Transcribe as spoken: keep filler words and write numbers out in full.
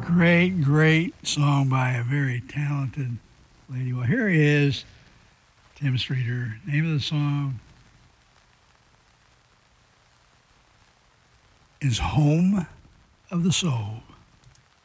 Great, great song by a very talented lady. Well, here he is, Tim Streeter. Name of the song is Home of the Soul.